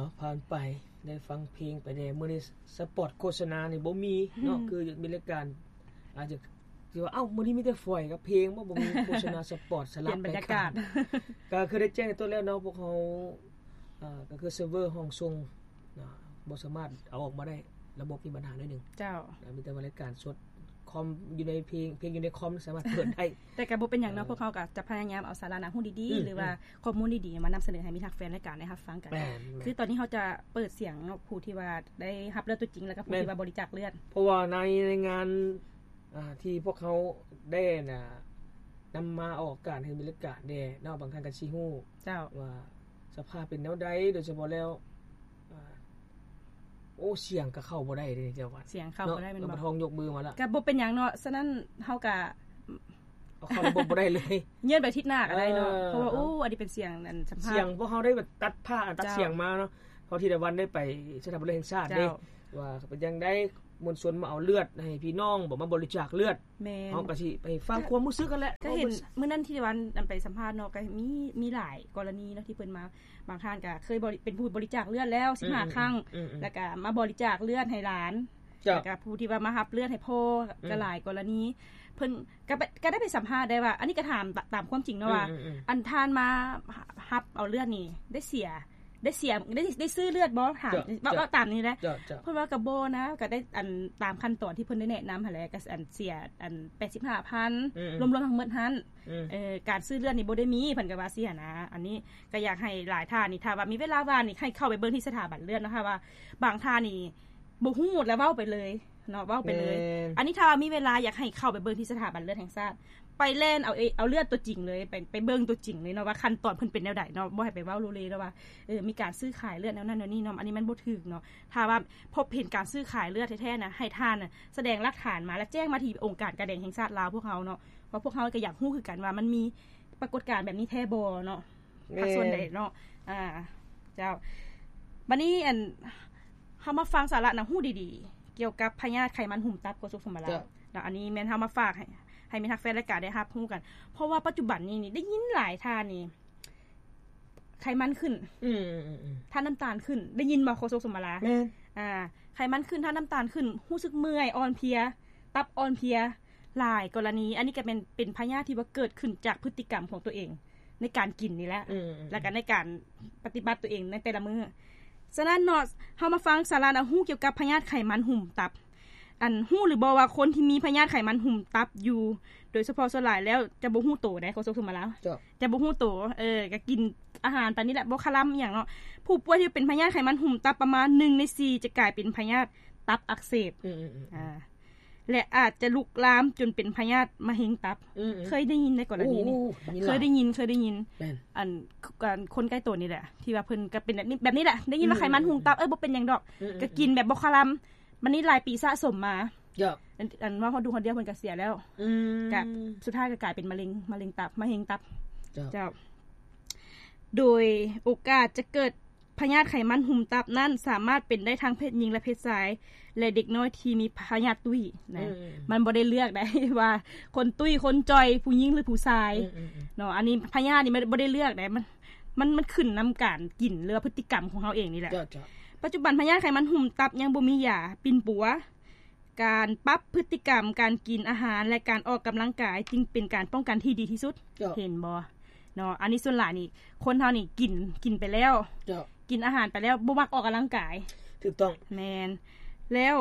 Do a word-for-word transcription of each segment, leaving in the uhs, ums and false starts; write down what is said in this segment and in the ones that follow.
นาะผ่านไปได้ฟังเพลงไปได้มื้อนี้สปอตโฆษณานี่บ่มีเนาะคือมีรายการอาจจะสิว่าเอ้ามื้อนี้มีแต่ฝอยกับเพลงบ่บ่มีโฆษณาสปอตสลับไปกันก็คือได้แจ้งตัวแล้วเนาะพวกเฮาอ่าก็คือเซิร์ฟเวอร์ห้องส่งนะบ่สามารถเอาออกมาได้ระบบมีปัญหาหน่อยนึงเจ้ามีแต่รายการสดคอมอยู่ในเพลงเพลงอยู่ในคอมสามารถเปิดได้แต่ก็บ่เป็นหยังเนาะพวกเขาก็จะพยายามเอาสาระน่าฮู้ดีๆหรือว่าข้อมูลดีๆมานำเสนอให้มีทักแฟนรายการได้รับฟังกันคือตอนนี้เฮาจะเปิดเสียงเนาะผู้ที่ว่าได้รับเลือดตัวจริงแล้วก็ผู้ที่ว่าบริจาคเลือดเพราะว่าในในงานอ่าที่พวกเขาได้น่ะนำมาออกการให้บริการแน่เนาะบางครั้งก็สิฮู้เจ้าว่าสภาพเป็นแนวใดโดยเฉพาะแล้วอ่าโอ้เสียงก็เข้าบ่ได้เด้เจ้าว่าเสียงเข้าบ่ได้แม่นบ่ทองยกมือมาแล้วก็บ่เป็นหยังเนาะฉะนั้นเฮาก็เอาเข้าระบบบ่ได้เลยเยื่อนไปทิศหน้าก็ได้เนาะเพราะว่าโอ้อันนี้เป็นเสียงนั่นสัมภาษณ์เสียงพวกเฮาได้แบบตัดผ้าตัดเสียงมาเนาะพอที่ได้วันได้ไปสถาบันแห่งชาติเด้ว่าเป็นจังได๋มวลชนมาเอาเลือดให้พี่น้องบ่มาบริจาคเลือดแม่นเฮาก็สิไปฟังความรู้สึกกันแหละก็เห็นมื้อนั้นที่วันอันไปสัมภาษณ์เนาะก็มีมีหลายกรณีเนาะที่เพิ่นมาบางท่านก็เคยเป็นผู้บริจาคเลือดแล้วสิบห้าครั้งแล้วก็มาบริจาคเลือดให้หลานแล้วก็ผู้ที่ว่ามารับเลือดให้พ่อก็หลายกรณีเพิ่นก็ก็ได้ไปสัมภาษณ์ได้ว่าอันนี้ก็ถามตามความจริงเนาะว่าอันทานมารับเอาเลือดนี่ได้เสียได้เสียได้ได้ซื้อเลือดบ่ถามว่าตามนี้แหละเพิ่นว่าก็บ่นะก็ได้อันตามขั้นตอนที่เพิ่นได้แนะนำหั่นแหละก็อันเสียอัน แปดสิบห้าพัน รวมๆทั้งหมดหั่นเอ่อการซื้อเลือดนี่บ่ได้มีเพิ่นก็ว่าเสียนะอันนี้ก็อยากให้หลายท่านนี่ถ้าว่ามีเวลาว่างนี่ให้เข้าไปเบิ่งที่สถาบันเลือดนะคะว่าบางท่านนี่บ่ฮู้แล้วเว้าไปเลยเนาะเว้าไปเลยอันนี้ถ้ามีเวลาอยากให้เข้าไปเบิ่งที่สถาบันเลือดแห่งชาติไปเล่นเอาเอาเลือดตัวจริงเลยไปไปเบิ่งตัวจริงเลยเนาะว่าขั้นตอนเพิ่นเป็นแนวใดเนาะบ่ให้ไปเว้าโลเลแล้วว่าเออมีการซื้อขายเลือดแนวนั้นแนวนี้เนาะอันนี้มันบ่ถูกเนาะถ้าว่าพบเห็นการซื้อขายเลือดแท้ๆนะให้ท่านน่ะแสดงหลักฐานมาแล้วแจ้งมาที่องค์การกระแดงแห่งชาติลาวพวกเฮาเนาะเพราะพวกเฮาก็อยากฮู้คือกันว่ามันมีปรากฏการณ์แบบนี้แท้บ่เนาะภาคส่วนใดเนาะอ่าเจ้าบัดนี้อันเฮามาฟังสาระน่าฮู้ดีๆเกี่ยวกับพยาธิไขมันหุ่มตับกสุขสมบัติแล้วอันนี้แม่นเฮามาฝากให้ให้มีทักแฟนรายการได้รับรู้กันเพราะว่าปัจจุบันนี้นี่ได้ยินหลายท่านี่ไขมันขึ้นอือๆๆถ้าน้ำตาลขึ้นได้ยินบ่โคโซสมมาลาแม่นอ่าไขมันขึ้นถ้าน้ำตาลขึ้นรู้สึกเมื่อยอ่อนเพลียตับอ่อนเพลียหลายกรณีอันนี้ก็เป็นเป็นพยาธิที่ว่าเกิดขึ้นจากพฤติกรรมของตัวเองในการกินนี่แหละแล้วก็ในการปฏิบัติตัวเองในแต่ละมื้อฉะนั้นเนาะเฮามาฟังสาระน่าฮู้เกี่ยวกับพยาธิไขมันหุ่มตับอันฮู้หรือบ่ว่าคนที่มีพยาธิไขมันหุ่มตับอยู่โดยเฉพาะส่วนหลายแล้วจะบ่ฮู้โตได้เขาส่งมาแล้วจะบ่ฮู้โตเออก็กินอาหารปานนี้แหละบ่คลำหยังเนาะผู้ป่วยที่เป็นพยาธิไขมันหุ่มตับประมาณหนึ่งในสี่จะกลายเป็นพยาธิตับอักเสบอ่าและอาจจะลุกลามจนเป็นพยาธิมะเร็งตับเคยได้ยินในกรณีนี้เคยได้ยินเคยได้ยินอันการคนใกล้ตัวนี่แหละที่ว่าเพิ่นก็เป็นแบบนี้แบบนี้แหละได้ยินว่าไขมันหุ่มตับเอ้ยบ่เป็นหยังดอกก็กินแบบบ่คลำมันนี่หลายปีสะสมมาเยอะอันว่าเขาดูคนเดียวเพิ่นก็เสียแล้วอืมก็สุดท้ายก็กลายเป็นมะเร็งมะเร็งตับมะเร็งตับเจ้าโดยโอกาสจะเกิดพยาธิไขมันหุ่มตับนั้นสามารถเป็นได้ทั้งเพศหญิงและเพศชายและเด็กน้อยที่มีพยาธิตุ้ยนะมันบ่ได้เลือกได้ว่าคนตุ้ยคนจอยผู้หญิงหรือผู้ชายเนาะอันนี้พยาธินี่บ่ได้เลือกได้มันมันมันขึ้นนำการกินหรือพฤติกรรมของเฮาเองนี่แหละปัจจุบันพยาธิไขมันหุ่มตับยังบ่มียาปิ่นปัวการปรับพฤติกรรมการกินอาหารและการออกกำลังกายจึงเป็นการป้องกันที่ดีที่สุดเห็นบ่เนาะอันนี้ส่วนหลายนี่คนเฮานี่กินกินไปแล้วกินอาหารไปแล้วบ่มักออกกำลังกายถูกต้องแม่นแล้ว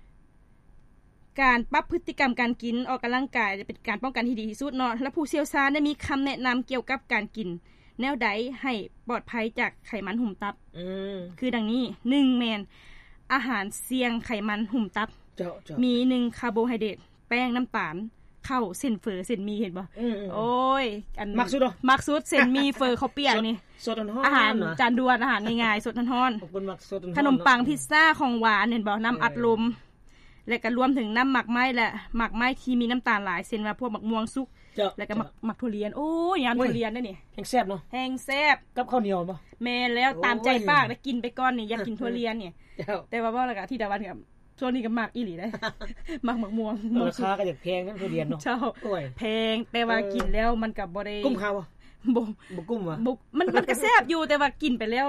การปรับพฤติกรรมการกินออกกำลังกายจะเป็นการป้องกันที่ดีที่สุดเนาะและผู้เชี่ยวชาญได้มีคำแนะนำเกี่ยวกับการกินแนวใดให้ปลอดภัยจากไขมันหุ่มตับอือคือดังนี้หนึ่งแม่นอาหารเสี่ยงไขมันหุ่มตับมีหนึ่งคาร์โบไฮเดรตแป้งน้ำตาลข้าวเส้นเฟอเส้นมีเห็นบ่โอ้ยอันมักสุดบ่มักสุดเส้นมีเฟอข้าวเปียกนี่สดร้อนอาหารจานด่วนอาหารง่ายๆสดร้อนๆขนมปังพิซซ่าของหวานเห็นบ่น้ำอัดลมและก็รวมถึงน้ำหมักไม้และหมักไม้ที่มีน้ำตาลหลายเช่นว่าพวกหมักม่วงสุกแล้วก็หมักหมักทุเรียนโอ้ยยามทุเรียนได้นี่แห้งแซ่บเนาะแห้งแซ่บกับข้าวเหนียวบ่แม่แล้วตามใจปากได้กินไปก่อนนี่อยากกินทุเรียนนี่แต่ว่าบ่ล่ะก็ที่ดาวันก็ช่วงนี้ก็มักอีหลีได้มักหมักม่วงราคาก็อยากแพงนำทุเรียนเนาะโอ้ยแพงแต่ว่ากินแล้วมันก็บ่ได้กุ้มค่าบ่บ่บ่กุ้มว่ะมันมันก็แซ่บอยู่แต่ว่ากินไปแล้ว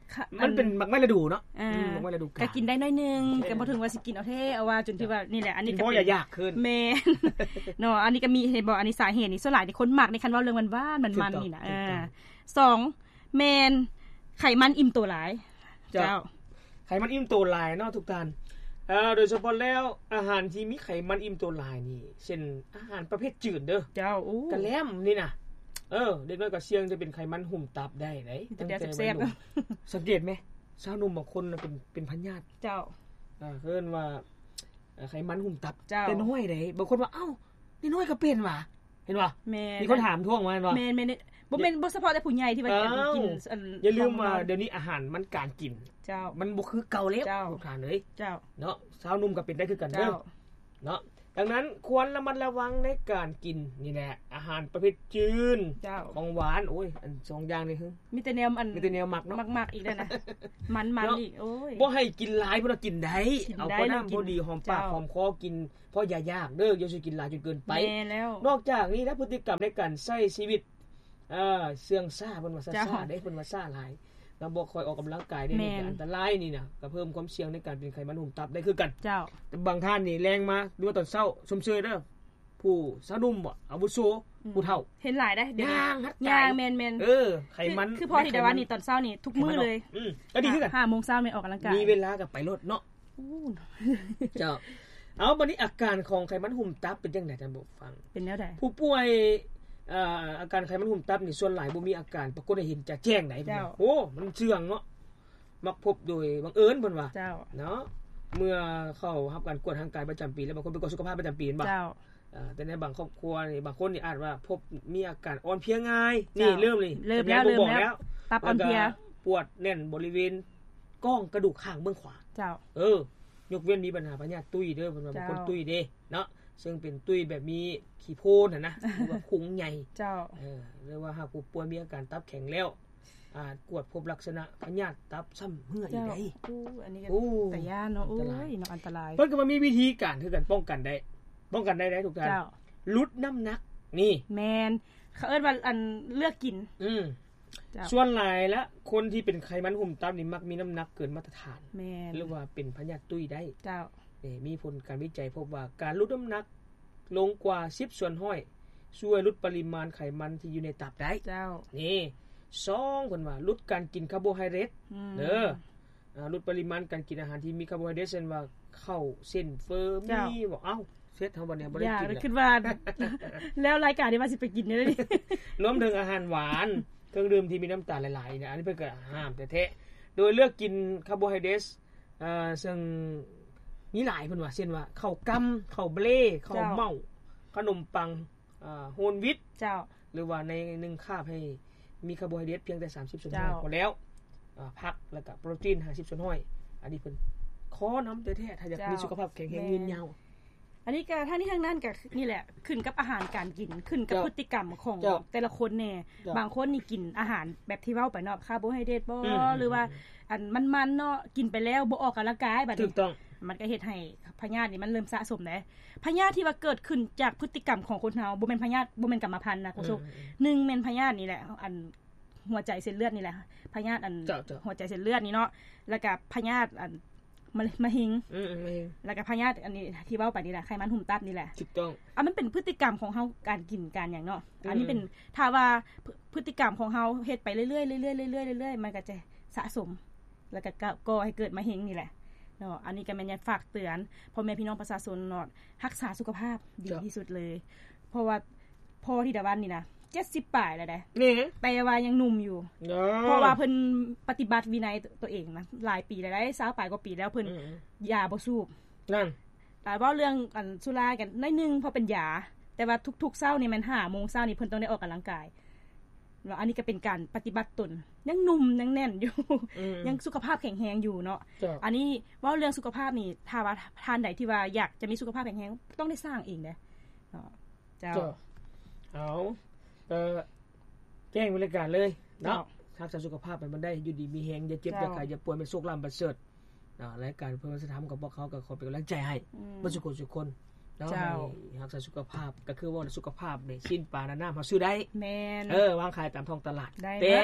มันเป็นมักไม่ฤดูเนาะอืมมักไม่ฤดูก็กินได้น้อยนึงก็บ่ถึงว่าสิกินเอาแท้เอาว่าจนที่ว่านี่แหละอันนี้ก็เป็นบ่อยากขึ้นแม่นเนาะอันนี้ก็มีเห็นบ่อันนี้สาเหตุนี่ส่วนหลายที่คนมักในคันเว้าเรื่องหวานๆมันๆนี่น่ะอ่าสองแม่นไขมันอิ่มตัวหลายเจ้าไขมันอิ่มตัวหลายเนาะทุกท่านเอ่อโดยเฉพาะแล้วอาหารที่มีไขมันอิ่มตัวหลายนี่เช่นอาหารประเภทจืดเด้อเจ้าอู้กะแล้มนี่น่ะเออเด็กน้อยก็เสี่ยงจะเป็นไขมันหุ่มตับได้ไดตั้งแต่แซ่บๆสังเกตมั้ยชาวหนุ่มบางคนน่ะเป็นเป็นพยาธิเจ้าอ่าเอิ้นว่าไขมันหุ่มตับเป็นน้อยได้บางคนว่าเอ้านี่น้อยก็เป็นว่ะเห็นบ่มีคนถามท่วงมาว่าแม่นๆบ่แม่นบ่เฉพาะแต่ผู้ใหญ่ที่ว่ากินอันอย่าลืมว่าเดี๋ยวนี้อาหารมันการกินเจ้ามันบ่คือเก่าแล้วทุกท่านเอ้ยเจ้าเนาะชาวหนุ่มก็เป็นได้คือกันเด้อเนาะดังนั้นควรระมัดระวังในการกินนี่แหละอาหารประเภทจืดของหวานโอ้ยอันสองอย่างนี่คือมีแต่แนวอันมีแต่แนวมักเนาะมักๆอีกแล้วนะมันๆอีกโอ้ยบ่ให้กินหลายบ่ต้องกินได้เอาพอน้ำพอดีหอมปากหอมคอกินพออย่ายากเด้ออย่าสิกินหลายจนเกินไปแม่แล้วนอกจากนี้นะพฤติกรรมในการใช้ชีวิตเอ่อเสื่องซ่าเพิ่นว่าซ่าได้เพิ่นว่าซ่าหลายแล้วบ่ค่อยออกกำลังกายได้นี่อันตรายนี่น่ะก็เพิ่มความเสี่ยงในการเป็นไขมันหุ่มตับได้คือกันเจ้าบางท่านนี่แรงมาดูว่าตอนเช้าชมเชยเด้อผู้สะดุ้มบ่อาวุโสผู้เฒ่าเห็นหลายได้เดี๋ยวย่างย่างแม่นๆเออไขมันคือพอที่ได้ว่านี่ตอนเช้านี่ทุกมื้อเลยอือก็ดีคือกันห้าโมงเช้านี่ออกกำลังกายมีเวลาก็ไปรถเนาะเจ้าเอาบัดนี้อาการของไขมันหุ่มตับเป็นจังได๋ท่านผู้ฟังเป็นแนวใดผู้ป่วยเอ่ออาการไขมันหุ่มตับนี่ส่วนหลายบ่มีอาการปรากฏให้เห็นจะแจ้งได้โอ้มันเชื่องเนาะมักพบโดยบังเอิญเพิ่นว่าเจ้าเนาะเมื่อเข้ารับการกวดทางกายประจำปีแล้วบางคนไปกวดสุขภาพประจำปีบ่เจ้าเอ่อแต่ในบางครอบครัวนี่บางคนนี่อาจว่าพบมีอาการอ่อนเพลียง่ายนี่เริ่มนี่เริ่มแล้วเริ่มแล้วตับอ่อนเพลียปวดแน่นบริเวณก้องกระดูกข้างเบื้องขวาเจ้าเออยกเว้นมีปัญหาพยาธิตุ้ยเด้อเพิ่นว่าบางคนตุ้ยเด้เนาะซึ่งเป็นตุ้ยแบบมีขี้โพนน่ะนะหรือว่าพุงใหญ่เจ้าเออหรือว่าหากผู้ป่วยมีอาการตับแข็งแล้วอาจกวดพบลักษณะพยาธิตับซ้ำเหื่ออีกได้อู้อันนี้ก็แต่ย่านเนาะโอ้ยเนาะอันตรายเพิ่นก็มันมีวิธีการคือกันป้องกันได้ป้องกันได้ได้ทุกท่านลดน้ำหนักนี่แม่นเขาเอิ้นว่าอันเลือกกินอือส่วนหลายแล้วคนที่เป็นไขมันหุ่มตับนี่มักมีน้ำหนักเกินมาตรฐานแม่นหรือว่าเป็นพยาธิตุ้ยได้เจ้านี่มีผลการวิจัยพบว่าการลดน้ำหนักลงกว่าสิบส่วนห้อยช่วยลดปริมาณไขมันที่อยู่ในตับได้เจ้านี่สองเพิ่นว่าลดการกินคาร์โบไฮเดรตเด้ออ่าลดปริมาณการกินอาหารที่มีคาร์โบไฮเดรตเช่นว่าข้าวเส้นเฟอร์มีบ่เอ้าเสร็จเฮาบ่เนี่ยบ่ได้กินแล้วคิดว่าแล้วรายการนี้ว่าสิไปกินได้นี่รวมถึงอาหารหวานเครื่องดื่มที่มีน้ำตาลหลายๆเนี่ยอันนี้เพิ่นก็ห้ามแท้ๆโดยเลือกกินคาร์โบไฮเดรตเอ่อซึ่งมีหลายเพิ่นว่าเช่นว่าข้าวกำข้าวเบลข้าวเม่าขนมปังอ่าโฮลวีตเจ้าหรือว่าในหนึ่งคาบให้มีคาร์โบไฮเดรตเพียงแต่สามสิบส่วนน้อยพอแล้วอ่าผักแล้วก็โปรตีนห้าสิบส่วนน้อยอันนี้เพิ่นขอนำแท้ๆถ้าอยากมีสุขภาพแข็งแรงยืนยาวอันนี้ก็ทั้งนี้ทั้งนั้นก็นี่แหละขึ้นกับอาหารการกินขึ้นกับพฤติกรรมของแต่ละคนแน่บางคนนี่กินอาหารแบบที่เว้าไปเนาะคาร์โบไฮเดรตบ่หรือว่าอันมันๆเนาะกินไปแล้วบ่ออกกำลังกายบัดนี้ถูกต้องมันก็เฮ็ดให้พยาธินี่มันเริ่มสะสมได้พยาธิที่ว่าเกิดขึ้นจากพฤติกรรมของคนเฮาบ่แม่นพยาธิบ่แม่นกรรมพันธุ์นะคุณผู้ชมหนึ่งแม่นพยาธินี่แหละอันหัวใจเส้นเลือดนี่แหละพยาธิอันหัวใจเส้นเลือดนี่เนาะแล้วก็พยาธิอันมะมะเร็งอือมะเร็งแล้วก็พยาธิอันนี้ที่เว้าไปนี่แหละไขมันหุ่มตับนี่แหละถูกต้องอ่ะมันเป็นพฤติกรรมของเฮาการกินการหยังเนาะอันนี้เป็นถ้าว่าพฤติกรรมของเฮาเฮ็ดไปเรื่อยๆเรื่อยๆเรื่อยๆเรื่อยๆมันก็จะสะสมแล้วก็ก่อให้เกิดมะเร็งนี่แหละเนาะอันนี้ก็แม่นอยากฝากเตือนพ่อแม่พี่น้องประชาชนเนาะรักษาสุขภาพดีที่สุดเลยเพราะว่าพ่อที่ดาวันนี่นะเจ็ดสิบปลายแล้วได้นี่แต่ว่ายังหนุ่มอยู่เพราะว่าเพิ่นปฏิบัติวินัยตัวเองนะหลายปีแล้วได้สาวปลายกว่าปีแล้วเพิ่นยาบ่สูบนั่นแต่ว่าเรื่องอันสุรากันน้อยนึงเพราะเป็นยาแต่ว่าทุกๆเช้านี่มัน ห้าโมงเช้านี่เพิ่นต้องได้ออกกำลังกายแล้วอันนี้ก็เป็นการปฏิบัติตนยังหนุ่มยังแน่นอยู่ยังสุขภาพแข็งแรงอยู่เนาะอันนี้ว่าเรื่องสุขภาพนี่ถ้าว่าทานใดที่ว่าอยากจะมีสุขภาพแข็งแรงต้องได้สร้างเองเด้อเนาะเจ้าเอาเอ่อแจ้งบริการเลยเนาะรักษาสุขภาพมันได้อยู่ดีมีแรงอย่าเจ็บอย่าไข้อย่าป่วยเป็นโรคลามประเสริฐเนาะรายการเพื่อจะทำกับพวกเขาก็ขอเป็นกำลังใจให้บ่ทุกคนทุกคนเนาะรักษาสุขภาพก็คือว่าสุขภาพนี่ชิ้นปลาน้ำเฮาซื้อได้แม่นเออวางขายตามท้องตลาดแต่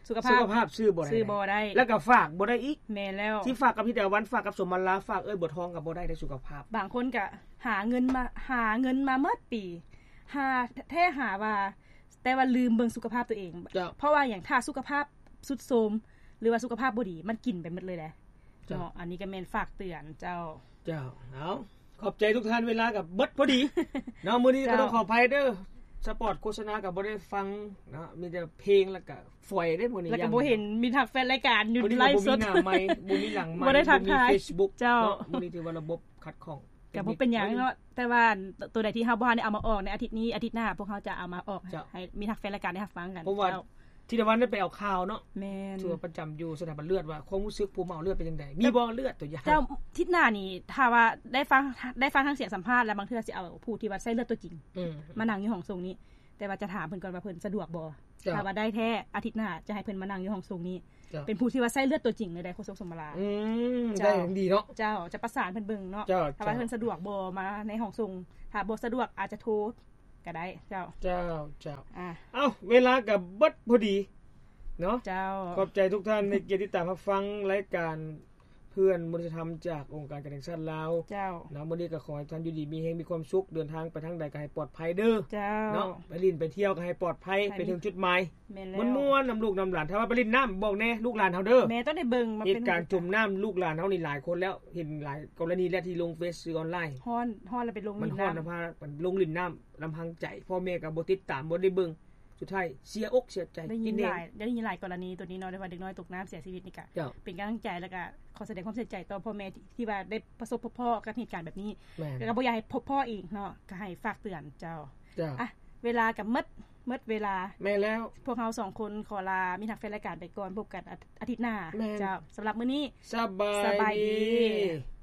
สุขภาพสุขภาพซื้อบ่ได้ซื้อบ่ได้แล้วก็ฝากบ่ได้อีกแม่นแล้วที่ฝากกับพี่แต่วันฝากกับสมบัติลาฝากเอ้ยบ่ทองก็บ่ได้ได้สุขภาพบางคนก็หาเงินมาหาเงินมาหมดปีหาแท้หาว่าแต่ว่าลืมเบิ่งสุขภาพตัวเองเพราะว่าอย่างถ้าสุขภาพทรุดโทรมหรือว่าสุขภาพบ่ดีมันกินไปหมดเลยแหละเนาะอันนี้ก็แม่นฝากเตือนเจ้าเจ้าเอาขอบใจทุกท่านเวลากับเบิดพอดีเนาะมื้อนี้ก็ต้องขออภัยเด้อสปอร์ตโฆษณาก็บ่ได้ฟังเนาะมีแต่เพลงแล้วก็ฝอยได้มื้อนี้แล้วก็บ่เห็นมีทักแฟนรายการอยู่ไลฟ์สดบ่มีหน้าไมค์บ่มีหลังไมค์บ่ได้ทักทาย Facebook เจ้ามื้อนี้ถือว่าระบบขัดข้องก็บ่เป็นหยังเนาะแต่ว่าตัวใดที่เฮาบ่ได้เอามาออกในอาทิตย์นี้อาทิตย์หน้าพวกเฮาจะเอามาออกให้มีทักแฟนรายการได้รับฟังกันเพราะว่าที่ตะวันได้ไปเอาข่าวเนาะแม่นตัวประจำอยู่สถาบันเลือดว่าความรู้สึกผู้เมาเลือดเป็นจังได๋มีบ่เลือดตัวอย่างเจ้าทิศหน้านี่ถ้าว่าได้ฟังได้ฟังทางเสียงสัมภาษณ์แล้วบางเทื่อสิเอาผู้ที่ว่าใช้เลือดตัวจริงมานั่งอยู่ห้องส่งนี้แต่ว่าจะถามเพิ่นก่อนว่าเพิ่นสะดวกบ่ถ้าว่าได้แท้อาทิตย์หน้าจะให้เพิ่นมานั่งอยู่ห้องส่งนี้เป็นผู้ที่ว่าใช้เลือดตัวจริงเลยได้โฆษกสมราอืมได้ดีเนาะเจ้าจะประสานเพิ่นเบิ่งเนาะถ้าว่าเพิ่นสะดวกบ่มาในห้องส่งถ้าบ่สะดวกอาจจะโทรก็ได้เจ้าเจ้าเจ้าอ่ะเอ้าเวลาก็เบิดพอดีเนาะเจ้าขอบใจทุกท่านในเกียรติตามรับฟังรายการเพื่อนมนุษยธรรมจากองค์การกระแห่งชาติลาวเจ้านะมื้อนี้ก็ขอให้ท่านอยู่ดีมีแฮงมีความสุขเดินทางไปทางใดก็ให้ปลอดภัยเด้อเจ้าเนาะไปลินไปเที่ยวก็ให้ปลอดภัยไปถึงจุดหมายม่วนๆนำลูกนำหลานถ้าว่าไปลินน้ำบอกแน่ลูกหลานเฮาเด้อแม่ต้องได้เบิ่งมาเป็นเหตุการณ์จมน้ำลูกหลานเฮานี่หลายคนแล้วเห็นหลายกรณีแล้วที่ลงเฟซซื้อออนไลน์ฮ้อนฮ้อนแล้วไปลงมันฮ้อนพาลงลินน้ำลำพังใจพ่อแม่ก็บ่ติดตามบ่ได้เบิ่งสุดท้ายเสียอกเสียใจได้ยินหลายได้ยินหลายกรณีตัวนี้เนาะได้ว่าเด็กน้อยตกน้ำเสียชีวิตนี่ก็เป็นกำลังใจแล้วก็ขอแสดงความเสียใจต่อพ่อแม่ที่ว่าได้ประสบพบพ่อกับเหตุการณ์แบบนี้แล้วก็บ่อยากให้พบพ่ออีกเนาะก็ให้ฝากเตือนเจ้าอ่ะเวลากับมดมดเวลาแม่แล้วพวกเราสองคนขอลามีทักแฟนรายการไปก่อนพบกันอาทิตย์หน้าเจ้าสำหรับมื้อนี้สบายดี